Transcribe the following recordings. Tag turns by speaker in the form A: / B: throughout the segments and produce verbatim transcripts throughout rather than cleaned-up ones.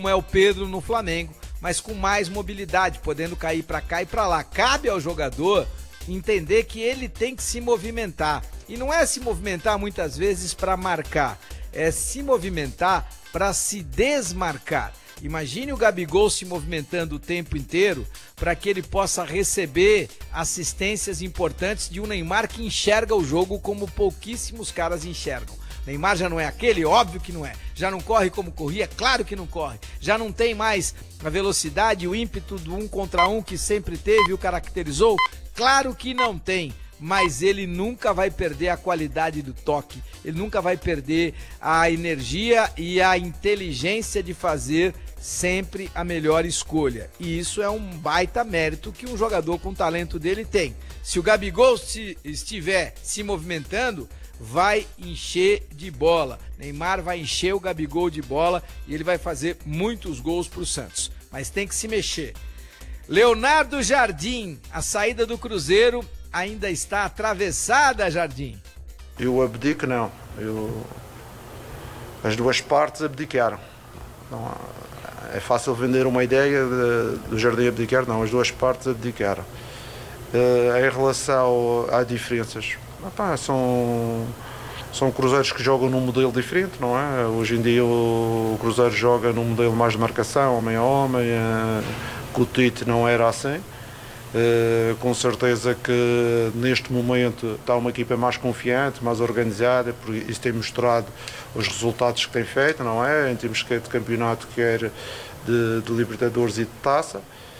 A: é o Pedro no Flamengo, mas com mais mobilidade, podendo cair para cá e para lá. Cabe ao jogador entender que ele tem que se movimentar. E não é se movimentar muitas vezes para marcar, é se movimentar para se desmarcar. Imagine o Gabigol se movimentando o tempo inteiro para que ele possa receber assistências importantes de um Neymar que enxerga o jogo como pouquíssimos caras enxergam. Neymar já não é aquele? Óbvio que não é. Já não corre como corria? Claro que não corre. Já não tem mais a velocidade e o ímpeto do um contra um que sempre teve e o caracterizou? Claro que não tem. Mas ele nunca vai perder a qualidade do toque, ele nunca vai perder a energia e a inteligência de fazer sempre a melhor escolha. E isso é um baita mérito que um jogador com talento dele tem. Se o Gabigol se estiver se movimentando, vai encher de bola. Neymar vai encher o Gabigol de bola e ele vai fazer muitos gols para o Santos. Mas tem que se mexer. Leonardo Jardim, a saída do Cruzeiro ainda está atravessada, Jardim?
B: Eu abdico, não. Eu... As duas partes abdicaram. Não, é fácil vender uma ideia de, do Jardim abdicar, não. As duas partes abdicaram. Uh, em relação a diferenças, opa, são, são cruzeiros que jogam num modelo diferente, não é? Hoje em dia o, o Cruzeiro joga num modelo mais de marcação, homem a homem. Uh, com o Tite não era assim. Uh, com certeza que neste momento está uma equipa mais confiante, mais organizada, porque isso tem mostrado os resultados que tem feito, não é? Em termos de campeonato, quer de, de Libertadores e de Taça.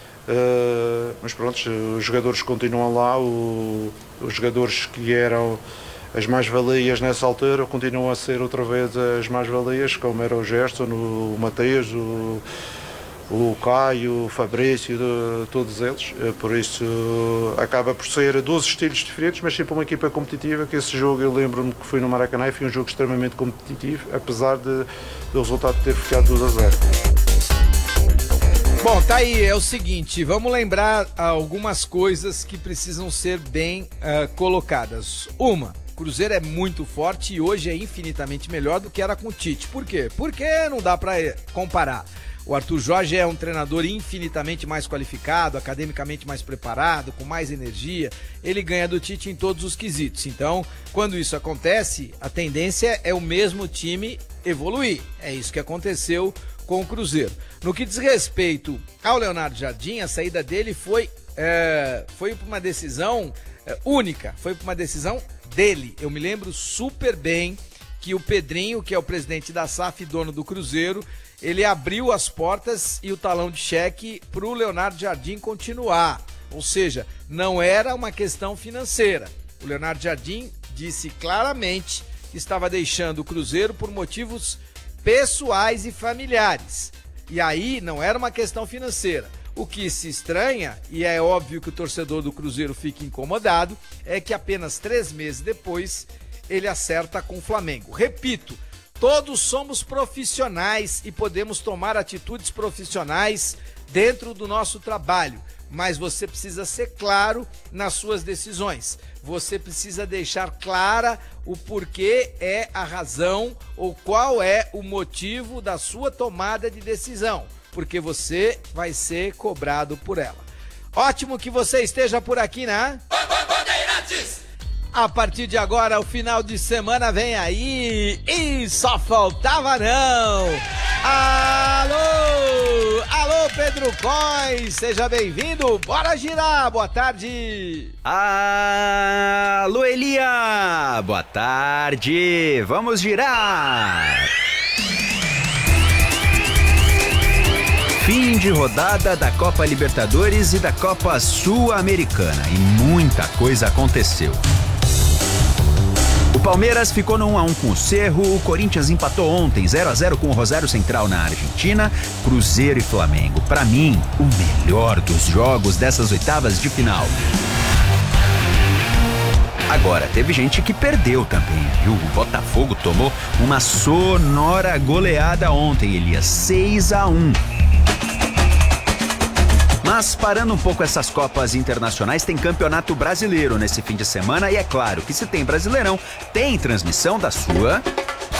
B: Uh, mas pronto, os jogadores continuam lá, o, os jogadores que eram as mais-valias nessa altura continuam a ser outra vez as mais-valias, como era o Gerson, o Mateus, o o Caio, o Fabrício, de, todos eles, por isso acaba por ser dois estilos diferentes, mas sempre uma equipa competitiva, que esse jogo eu lembro-me que foi no Maracanã e foi um jogo extremamente competitivo, apesar de, do resultado ter ficado dois a zero.
A: Bom, tá aí, é o seguinte, vamos lembrar algumas coisas que precisam ser bem uh, colocadas. Uma, o Cruzeiro é muito forte e hoje é infinitamente melhor do que era com o Tite. Por quê? Porque não dá para comparar. O Arthur Jorge é um treinador infinitamente mais qualificado, academicamente mais preparado, com mais energia. Ele ganha do Tite em todos os quesitos. Então, quando isso acontece, a tendência é o mesmo time evoluir. É isso que aconteceu com o Cruzeiro. No que diz respeito ao Leonardo Jardim, a saída dele foi, é, foi por uma decisão é, única, foi por uma decisão dele. Eu me lembro super bem que o Pedrinho, que é o presidente da S A F e dono do Cruzeiro, ele abriu as portas e o talão de cheque para o Leonardo Jardim continuar. Ou seja, não era uma questão financeira. O Leonardo Jardim disse claramente que estava deixando o Cruzeiro por motivos pessoais e familiares. E aí não era uma questão financeira. O que se estranha, e é óbvio que o torcedor do Cruzeiro fica incomodado, é que apenas três meses depois ele acerta com o Flamengo. Repito, todos somos profissionais e podemos tomar atitudes profissionais dentro do nosso trabalho, mas você precisa ser claro nas suas decisões. Você precisa deixar clara o porquê é a razão ou qual é o motivo da sua tomada de decisão, porque você vai ser cobrado por ela. Ótimo que você esteja por aqui, né? A partir de agora, o final de semana vem aí e só faltava não! Alô! Alô, Pedro Cois, seja bem-vindo, bora girar, boa tarde!
C: Alô, Elia, boa tarde, vamos girar! Fim de rodada da Copa Libertadores e da Copa Sul-Americana e muita coisa aconteceu. O Palmeiras ficou no um a um com o Cerro, o Corinthians empatou ontem zero a zero com o Rosário Central na Argentina, Cruzeiro e Flamengo. Pra mim, o melhor dos jogos dessas oitavas de final. Agora, teve gente que perdeu também, viu? O Botafogo tomou uma sonora goleada ontem, Elias, seis a um. Mas parando um pouco essas Copas internacionais, tem Campeonato Brasileiro nesse fim de semana e é claro que se tem Brasileirão, tem transmissão da sua